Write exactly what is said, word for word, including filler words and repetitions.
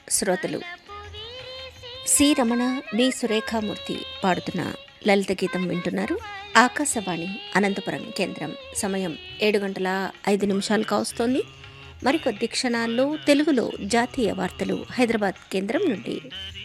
శ్రోతలు C Ramana B Surekha Murthy పాడుతున్న లలిత గీతం వింటున్నారు. ఆకాశవాణి అనంతపురం కేంద్రం. సమయం ఏడు గంటల ఐదు నిమిషాలు కావస్తోంది. మరికొద్ది క్షణాల్లో తెలుగులో జాతీయ వార్తలు హైదరాబాద్ కేంద్రం నుండి.